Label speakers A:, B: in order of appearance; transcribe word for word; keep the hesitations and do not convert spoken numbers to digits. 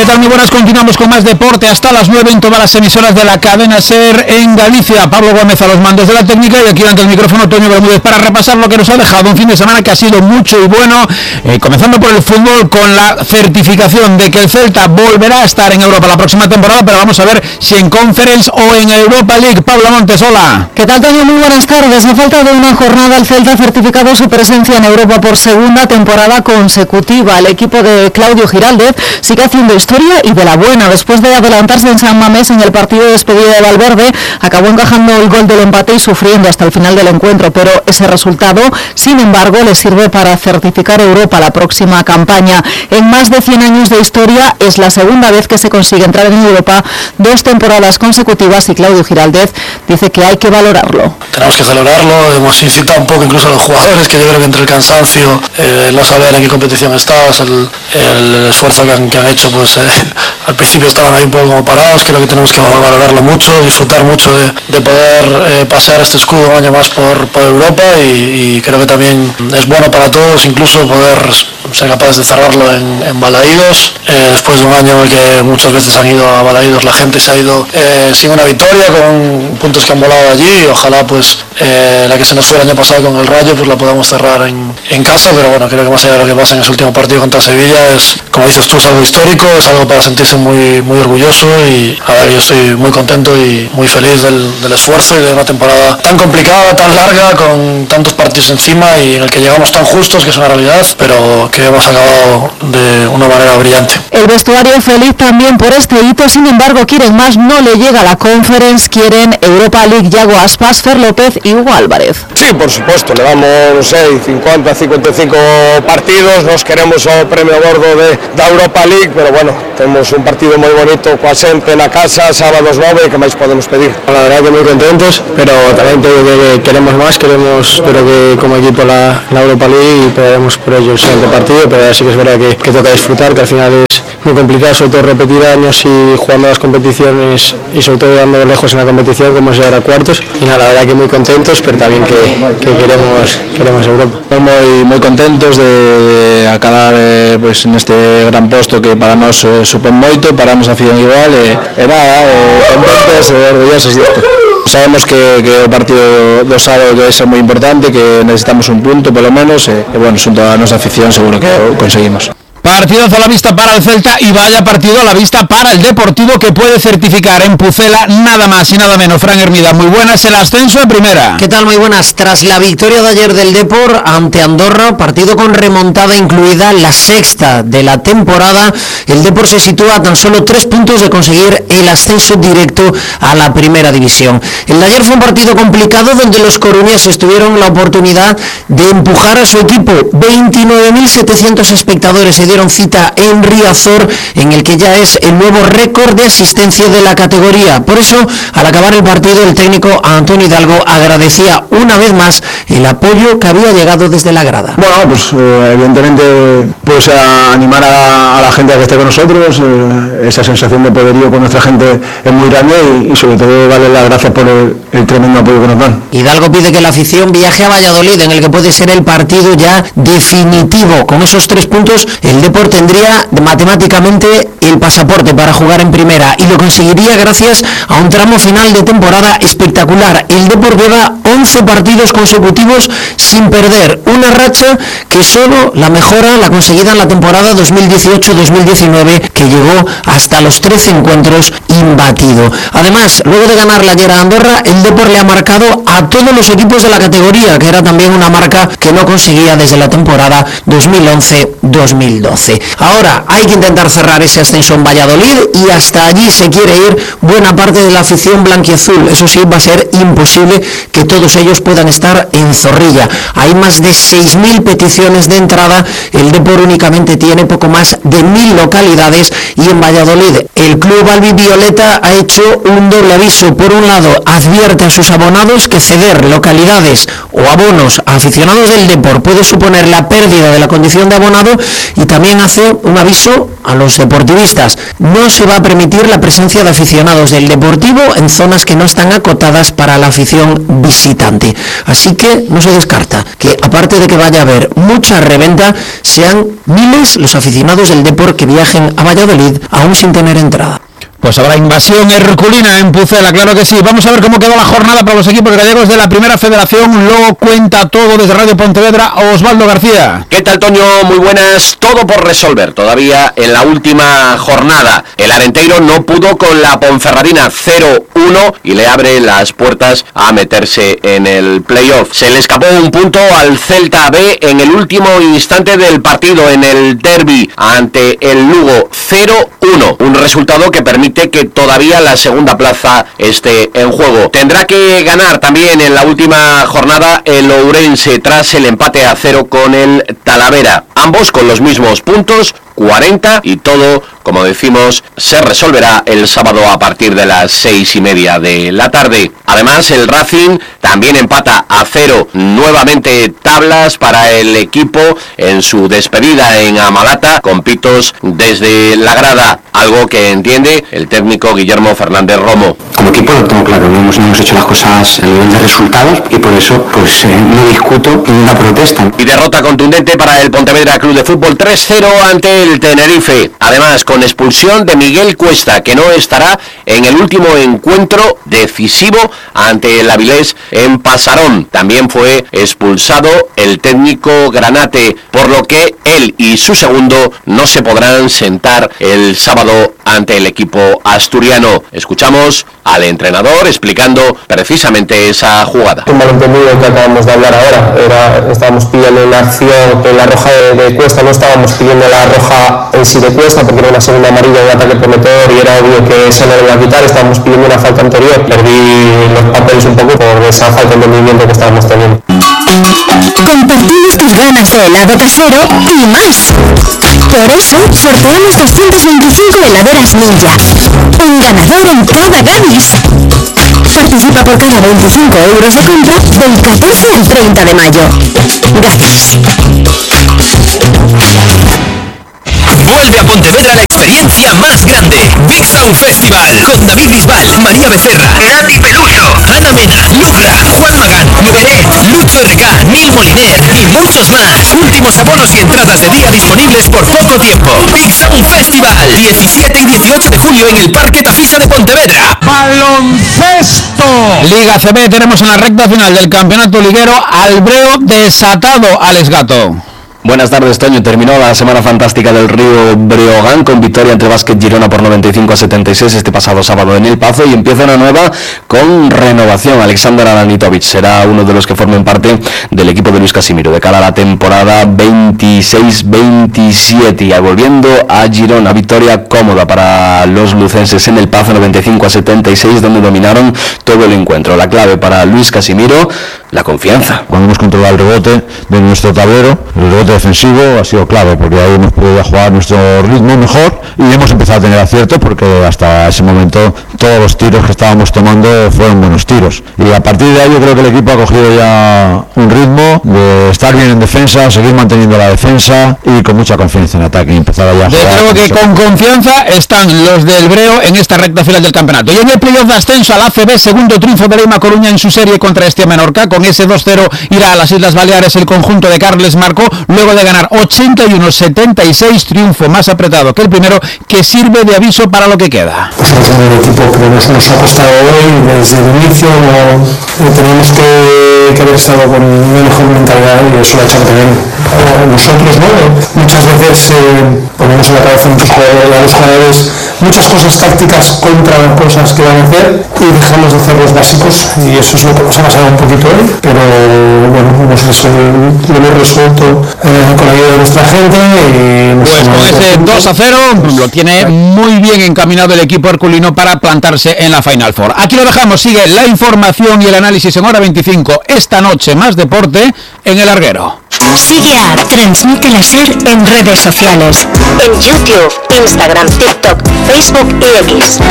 A: ¿Qué tal? Muy buenas, continuamos con más deporte hasta las nueve en todas las emisoras de la cadena SER en Galicia. Pablo Gómez a los mandos de la técnica y aquí ante el micrófono Toño Bermúdez para repasar lo que nos ha dejado un fin de semana que ha sido mucho y bueno, eh, comenzando por el fútbol con la certificación de que el Celta volverá a estar en Europa la próxima temporada, pero vamos a ver si en Conference o en Europa League. Pablo Montes, hola.
B: ¿Qué tal, Toño? Muy buenas tardes. A falta de una jornada, el Celta ha certificado su presencia en Europa por segunda temporada consecutiva. El equipo de Claudio Giraldez sigue haciendo historia y de la buena. Después de adelantarse en San Mamés en el partido de despedida de Valverde, acabó encajando el gol del empate y sufriendo hasta el final del encuentro, pero ese resultado, sin embargo, le sirve para certificar Europa la próxima campaña. En más de cien años de historia es la segunda vez que se consigue entrar en Europa, dos temporadas consecutivas, y Claudio Giraldez dice que hay que valorarlo.
C: Tenemos que celebrarlo, hemos incitado un poco incluso a los jugadores, que yo creo que entre el cansancio, eh, no saber en qué competición estás, el, el esfuerzo que han, que han hecho, pues eh, al principio estaban ahí un poco como parados. Creo que tenemos que valorarlo mucho, disfrutar mucho de, de poder eh, pasear este escudo un año más por, por Europa y, y creo que también es bueno para todos, incluso poder ser capaces de cerrarlo en, en Balaídos, eh, después de un año en el que muchas veces han ido a Balaídos, la gente se ha ido eh, sin una victoria, con puntos que han volado allí, y ojalá pues eh, la que se nos fue el año pasado con el Rayo pues la podamos cerrar en, en casa, pero bueno, creo que más allá de lo que pasa en ese último partido contra Sevilla es, como dices tú, es algo histórico, es algo para sentirse muy, muy orgulloso y a ver, yo estoy muy contento y muy feliz del, del esfuerzo y de una temporada tan complicada, tan larga, con tantos partidos encima y en el que llegamos tan justos, que es una realidad, pero que hemos acabado de una manera brillante.
B: El vestuario feliz también por este hito, sin embargo quieren más, no le llega la Conference, quieren Europa League. Yago Aspas, Fer López y Hugo Álvarez.
D: Sí, por supuesto, levamos, non sei, cincuenta, cincuenta y cinco partidos, nos queremos o premio gordo de, da Europa League, pero bueno, tenemos un partido moi bonito coa xente na casa, sábados nove, que máis podemos pedir?
E: La verdad que moi contentos, pero tamén te digo que queremos máis, queremos, espero que como equipo la, la Europa League y pelearemos por ello el siguiente partido, pero sí que es verdad que, que toca disfrutar, que al final es muy complicado, sobre todo repetir años y jugando las competiciones y sobre todo dando lejos en la competición, como es llegar a cuartos, y nada, la verdad que muy contentos, pero también que, que queremos, queremos Europa.
F: Estamos moi, moi contentos de acabar eh, pues, neste gran posto que para nós eh, supón moito, para a nosa afición igual, e, e nada, eh, contentos e orgullosos disto. Sabemos que, que o partido do sábado debe ser moi importante, que necesitamos un punto polo menos, e, e bueno, xunto a nosa afición seguro que o conseguimos.
A: Partidazo a la vista para el Celta y vaya partido a la vista para el Deportivo, que puede certificar en Pucela nada más y nada menos. Fran Hermida, muy buenas, el ascenso en primera.
G: ¿Qué tal? Muy buenas. Tras la victoria de ayer del Depor ante Andorra, partido con remontada incluida, la sexta de la temporada, el Depor se sitúa a tan solo tres puntos de conseguir el ascenso directo a la primera división. El de ayer fue un partido complicado donde los coruñeses tuvieron la oportunidad de empujar a su equipo. veintinueve mil setecientos espectadores se dieron cita en Riazor, en el que ya es el nuevo récord de asistencia de la categoría. Por eso, al acabar el partido, el técnico Antonio Hidalgo agradecía una vez más el apoyo que había llegado desde la grada.
E: Bueno, pues eh, evidentemente pues a animar a, a la gente a que esté con nosotros, eh, esa sensación de poderío con nuestra gente es muy grande y, y sobre todo darle las gracias por el, el tremendo apoyo que nos dan.
G: Hidalgo pide que la afición viaje a Valladolid, en el que puede ser el partido ya definitivo. Con esos tres puntos, el Depor tendría matemáticamente el pasaporte para jugar en primera y lo conseguiría gracias a un tramo final de temporada espectacular. El Depor lleva once partidos consecutivos sin perder, una racha que solo la mejora la conseguida en la temporada dos mil dieciocho dos mil diecinueve, que llegó hasta los trece encuentros imbatido. Además, luego de ganar la ayer a Andorra, el Depor le ha marcado a todos los equipos de la categoría, que era también una marca que no conseguía desde la temporada dos mil once dos mil doce. Ahora hay que intentar cerrar ese ascenso en Valladolid y hasta allí se quiere ir buena parte de la afición blanquiazul. Eso sí, va a ser imposible que todos ellos puedan estar en Zorrilla. Hay más de seis mil peticiones de entrada, el Depor únicamente tiene poco más de mil localidades y en Valladolid el club albivioleta ha hecho un doble aviso. Por un lado, advierte a sus abonados que ceder localidades o abonos a aficionados del Depor puede suponer la pérdida de la condición de abonado, y también hace un aviso a los deportivistas. No se va a permitir la presencia de aficionados del Deportivo en zonas que no están acotadas para la afición visitante. Así que no se descarta que, aparte de que vaya a haber mucha reventa, sean miles los aficionados del Depor que viajen a Valladolid a un aún sin tener entrada.
A: Pues habrá invasión herculina en Pucela, claro que sí. Vamos a ver cómo quedó la jornada para los equipos gallegos de la Primera Federación. Lo cuenta todo desde Radio Pontevedra, Osvaldo García.
H: ¿Qué tal, Toño? Muy buenas. Todo por resolver todavía en la última jornada. El Arenteiro no pudo con la Ponferradina cero uno y le abre las puertas a meterse en el playoff. Se le escapó un punto al Celta B en el último instante del partido en el derbi ante el Lugo, cero uno. Un resultado que permite que todavía la segunda plaza esté en juego. Tendrá que ganar también en la última jornada el Ourense tras el empate a cero con el Talavera. Ambos con los mismos puntos, cuarenta, y todo, como decimos, se resolverá el sábado a partir de las seis y media de la tarde. Además, el Racing también empata a cero. Nuevamente tablas para el equipo en su despedida en Amalata, con pitos desde la grada, algo que entiende el técnico Guillermo Fernández Romo.
I: Como equipo lo tengo claro, no hemos, no hemos hecho las cosas a nivel de resultados y por eso pues eh, no discuto ninguna protesta.
H: Y derrota contundente para el Pontevedra Club de Fútbol, tres cero ante el Tenerife. Además, con expulsión de Miguel Cuesta, que no estará en el último encuentro decisivo ante el Avilés en Pasarón. También fue expulsado el técnico Granate, por lo que él y su segundo no se podrán sentar el sábado ante el equipo asturiano. Escuchamos al entrenador explicando precisamente esa jugada.
J: Un malentendido que acabamos de hablar ahora. Era, estábamos pidiendo una acción en la roja de, de Cuesta, no estábamos pidiendo la roja en sí de Cuesta porque era una segunda amarilla, un ataque prometedor y era obvio que esa no lo iba a quitar. Estábamos pidiendo una falta anterior. Perdí los papeles un poco por esa falta de movimiento que estábamos teniendo.
K: Compartimos tus ganas de helado casero y más. Por eso sorteamos doscientas veinticinco heladeras Ninja. Un ganador en cada Gavis. Participa por cada veinticinco euros de compra del catorce al treinta de mayo. Gracias.
L: Vuelve a Pontevedra la experiencia más grande. Big Sound Festival con David Bisbal, María Becerra, Nati Peluso, Ana Mena, Lucra, Juan Magán, Beret, Lucho R K, Neil Moliner y muchos más. Últimos abonos y entradas de día disponibles por poco tiempo. Big Sound Festival, diecisiete y dieciocho de julio en el Parque Tafisa de Pontevedra.
A: ¡Baloncesto! Liga C B, tenemos en la recta final del campeonato liguero al Breo desatado. Alex Gato.
F: Buenas tardes, Toño. Terminó la semana fantástica del Río Breogán con victoria ante Básquet Girona por noventa y cinco a setenta y seis este pasado sábado en El Pazo, y empieza una nueva con renovación. Alexander Aranitovic será uno de los que formen parte del equipo de Luis Casimiro de cara a la temporada veintiséis veintisiete. Y volviendo a Girona, victoria cómoda para los lucenses en El Pazo, noventa y cinco a setenta y seis, donde dominaron todo el encuentro. La clave para Luis Casimiro, la confianza.
M: Cuando hemos controlado el rebote de nuestro tablero, el rebote defensivo ha sido clave porque ahí hemos podido jugar nuestro ritmo mejor y hemos empezado a tener aciertos porque hasta ese momento todos los tiros que estábamos tomando fueron buenos tiros, y a partir de ahí yo creo que el equipo ha cogido ya un ritmo de estar bien en defensa, seguir manteniendo la defensa y con mucha confianza en ataque y empezar a ya a jugar.
A: Yo creo que con confianza están los del Breo en esta recta final del campeonato. Y en el playoff de ascenso al A C B, segundo triunfo de Leima Coruña en su serie contra Estia Menorca. Con ese dos cero irá a las Islas Baleares el conjunto de Carles Marco, luego de ganar ochenta y uno a setenta y seis, triunfo más apretado que el primero, que sirve de aviso para lo que queda.
J: Pues el equipo que nos, nos ha costado hoy desde el inicio, no, tenemos que, que haber estado con una mejor mentalidad y eso lo ha hecho también nosotros, ¿no? Muchas veces eh, ponemos en la cabeza a muchos jugadores, a los jugadores muchas cosas tácticas contra cosas que van a hacer y dejamos de hacer los básicos, y eso es lo que nos ha pasado un poquito hoy, pero bueno, hemos resuelto, lo hemos resuelto eh, con la ayuda de nuestra gente. Y
A: pues con ese dos a cero lo tiene muy bien encaminado el equipo herculino para plantarse en la Final Four. Aquí lo dejamos, sigue la información y el análisis en hora veinticinco. Esta noche más deporte en El Larguero.
K: Sigue a Transmite la SER en redes sociales, en YouTube, Instagram, TikTok, Facebook y X.